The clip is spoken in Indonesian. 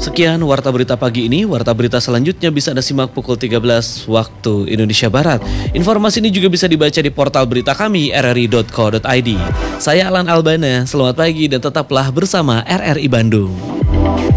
Sekian Warta Berita pagi ini. Warta Berita selanjutnya bisa Anda simak pukul 13 waktu Indonesia Barat. Informasi ini juga bisa dibaca di portal berita kami rri.co.id. Saya Alan Albana, selamat pagi dan tetaplah bersama RRI Bandung.